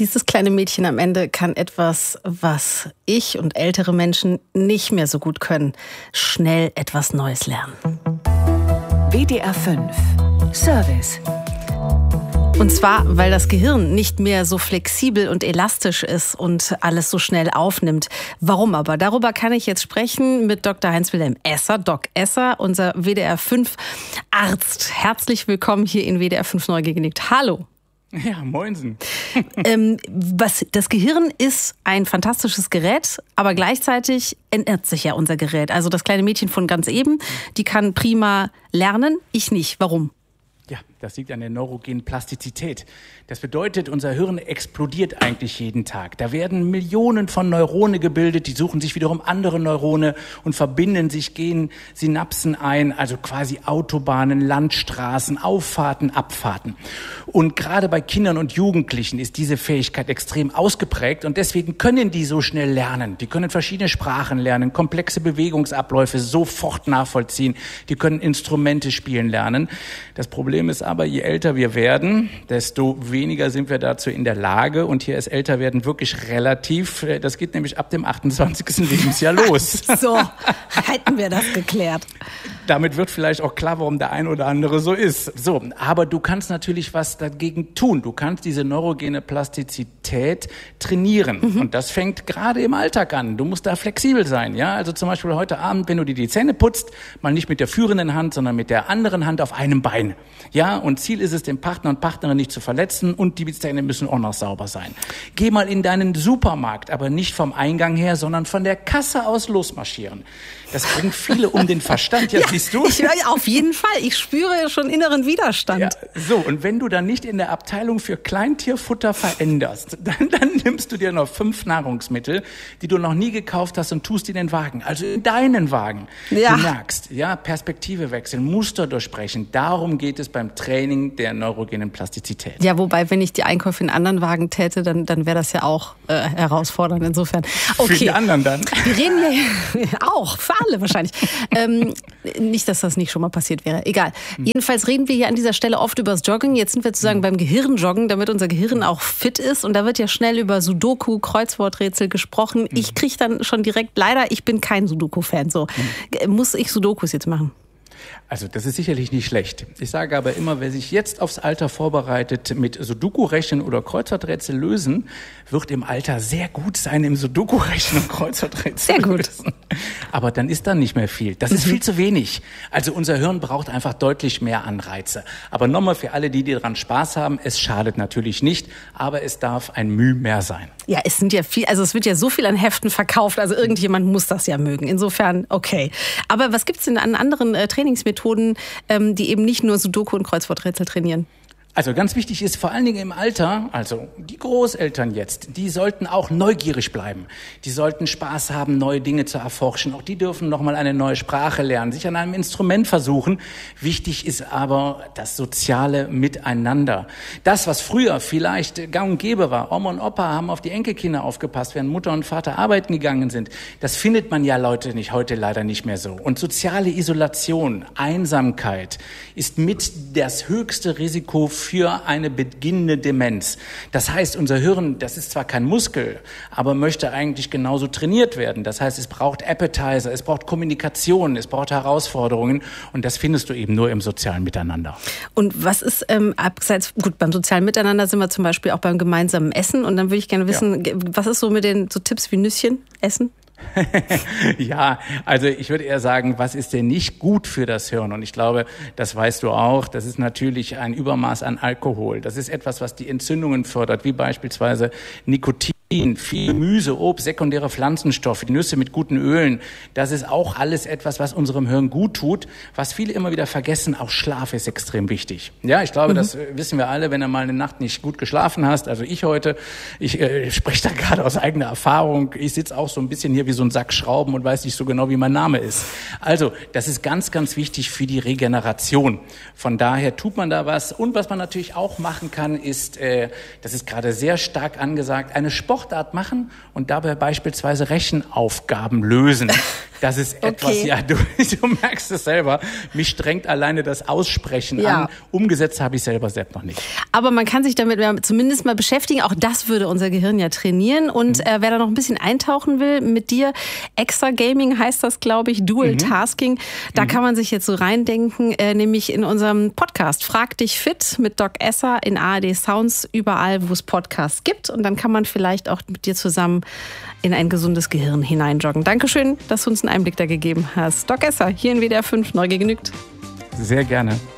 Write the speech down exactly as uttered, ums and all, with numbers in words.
Dieses kleine Mädchen am Ende kann etwas, was ich und ältere Menschen nicht mehr so gut können. Schnell etwas Neues lernen. W D R fünf Service. Und zwar, weil das Gehirn nicht mehr so flexibel und elastisch ist und alles so schnell aufnimmt. Warum aber? Darüber kann ich jetzt sprechen mit Doktor Heinz-Wilhelm Esser, Doc Esser, unser W D R fünf Arzt. Herzlich willkommen hier in W D R fünf Neugierig. Hallo. Ja, moinsen. ähm, was, das Gehirn ist ein fantastisches Gerät, aber gleichzeitig ändert sich ja unser Gerät. Also das kleine Mädchen von ganz eben, die kann prima lernen, ich nicht. Warum? Ja, das liegt an der neurogenen Plastizität. Das bedeutet, unser Hirn explodiert eigentlich jeden Tag. Da werden Millionen von Neurone gebildet, die suchen sich wiederum andere Neurone und verbinden sich, gehen Synapsen ein, also quasi Autobahnen, Landstraßen, Auffahrten, Abfahrten. Und gerade bei Kindern und Jugendlichen ist diese Fähigkeit extrem ausgeprägt und deswegen können die so schnell lernen. Die können verschiedene Sprachen lernen, komplexe Bewegungsabläufe sofort nachvollziehen, die können Instrumente spielen lernen. Das Problem ist aber, je älter wir werden, desto weniger sind wir dazu in der Lage. Und hier ist Älterwerden wirklich relativ. Das geht nämlich ab dem achtundzwanzigsten Lebensjahr los. So, hätten wir das geklärt. Damit wird vielleicht auch klar, warum der ein oder andere so ist. So, aber du kannst natürlich was dagegen tun. Du kannst diese neurogene Plastizität trainieren. Mhm. Und das fängt gerade im Alltag an. Du musst da flexibel sein. Ja, also zum Beispiel heute Abend, wenn du dir die Zähne putzt, mal nicht mit der führenden Hand, sondern mit der anderen Hand auf einem Bein. Ja, und Ziel ist es, den Partner und Partnerin nicht zu verletzen und die Zähne müssen auch noch sauber sein. Geh mal in deinen Supermarkt, aber nicht vom Eingang her, sondern von der Kasse aus losmarschieren. Das bringt viele um den Verstand. Ja, ja, siehst du? Ich, auf jeden Fall. Ich spüre schon inneren Widerstand. Ja, so, und wenn du dann nicht in der Abteilung für Kleintierfutter veränderst, dann, dann nimmst du dir noch fünf Nahrungsmittel, die du noch nie gekauft hast und tust in den Wagen. Also in deinen Wagen. Ja. Du merkst, ja, Perspektive wechseln, Muster durchbrechen. Darum geht es beim Training der neurogenen Plastizität. Ja, wobei, wenn ich die Einkäufe in anderen Wagen täte, dann, dann wäre das ja auch äh, herausfordernd. Insofern. Okay. Für die anderen dann? Wir reden ja auch, für alle wahrscheinlich. ähm, nicht, dass das nicht schon mal passiert wäre. Egal. Hm. Jedenfalls reden wir hier an dieser Stelle oft über das Joggen. Jetzt sind wir sozusagen hm. beim Gehirnjoggen, damit unser Gehirn auch fit ist. Und da wird ja schnell über Sudoku, Kreuzworträtsel gesprochen. Hm. Ich kriege dann schon direkt, leider, ich bin kein Sudoku-Fan. So. Hm. Muss ich Sudokus jetzt machen? Also das ist sicherlich nicht schlecht. Ich sage aber immer, wer sich jetzt aufs Alter vorbereitet mit Sudoku-Rechnen oder Kreuzworträtsel lösen, wird im Alter sehr gut sein im Sudoku-Rechnen und Kreuzworträtsel sehr gut. lösen. Aber dann ist da nicht mehr viel. Das ist viel zu wenig. Also unser Hirn braucht einfach deutlich mehr Anreize. Aber nochmal für alle, die daran Spaß haben, es schadet natürlich nicht, aber es darf ein Mühe mehr sein. Ja, es sind ja viel, also es wird ja so viel an Heften verkauft, also irgendjemand muss das ja mögen. Insofern, okay. Aber was gibt's denn an anderen äh, Trainingsmethoden, ähm, die eben nicht nur Sudoku und Kreuzworträtsel trainieren? Also ganz wichtig ist vor allen Dingen im Alter, also die Großeltern jetzt, die sollten auch neugierig bleiben. Die sollten Spaß haben, neue Dinge zu erforschen. Auch die dürfen nochmal eine neue Sprache lernen, sich an einem Instrument versuchen. Wichtig ist aber das soziale Miteinander. Das, was früher vielleicht gang und gäbe war, Oma und Opa haben auf die Enkelkinder aufgepasst, während Mutter und Vater arbeiten gegangen sind. Das findet man ja Leute nicht, heute leider nicht mehr so. Und soziale Isolation, Einsamkeit ist mit das höchste Risiko für eine beginnende Demenz. Das heißt, unser Hirn, das ist zwar kein Muskel, aber möchte eigentlich genauso trainiert werden. Das heißt, es braucht Appetizer, es braucht Kommunikation, es braucht Herausforderungen und das findest du eben nur im sozialen Miteinander. Und was ist ähm, abseits, gut, beim sozialen Miteinander sind wir zum Beispiel auch beim gemeinsamen Essen und dann würde ich gerne wissen, ja. was ist so mit den so Tipps wie Nüsschen essen? Ja, also ich würde eher sagen, was ist denn nicht gut für das Hirn? Und ich glaube, das weißt du auch, das ist natürlich ein Übermaß an Alkohol. Das ist etwas, was die Entzündungen fördert, wie beispielsweise Nikotin. Viel Gemüse, Obst, sekundäre Pflanzenstoffe, die Nüsse mit guten Ölen, das ist auch alles etwas, was unserem Hirn gut tut. Was viele immer wieder vergessen, auch Schlaf ist extrem wichtig. Ja, ich glaube, mhm. das wissen wir alle, wenn du mal eine Nacht nicht gut geschlafen hast. Also ich heute, ich äh, spreche da gerade aus eigener Erfahrung. Ich sitze auch so ein bisschen hier wie so ein Sack Schrauben und weiß nicht so genau, wie mein Name ist. Also, das ist ganz, ganz wichtig für die Regeneration. Von daher tut man da was. Und was man natürlich auch machen kann, ist, äh, das ist gerade sehr stark angesagt, eine Sport Sportart machen und dabei beispielsweise Rechenaufgaben lösen. Das ist etwas, Okay. ja, du, du merkst es selber. Mich strengt alleine das Aussprechen Ja. an. Umgesetzt habe ich selber selbst noch nicht. Aber man kann sich damit ja zumindest mal beschäftigen. Auch das würde unser Gehirn ja trainieren. Und äh, wer da noch ein bisschen eintauchen will mit dir, Extra Gaming heißt das, glaube ich, Dual Tasking. Da kann man sich jetzt so reindenken, äh, nämlich in unserem Podcast Frag dich fit mit Doc Esser in A R D Sounds, überall, wo es Podcasts gibt. Und dann kann man vielleicht auch mit dir zusammen in ein gesundes Gehirn hineinjoggen. Dankeschön, dass du uns einen Einblick da gegeben hast. Doc Esser, hier in W D R fünf, Neugier genügt. Sehr gerne.